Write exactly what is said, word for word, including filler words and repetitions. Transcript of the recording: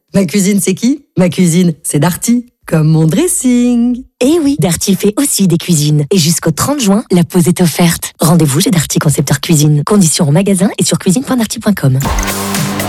Ma cuisine, c'est qui? Ma cuisine, c'est Darty, comme mon dressing. Eh oui, Darty fait aussi des cuisines. Et jusqu'au trente juin, la pause est offerte. Rendez-vous chez Darty Concepteur Cuisine. Conditions en magasin et sur cuisine point darty point com.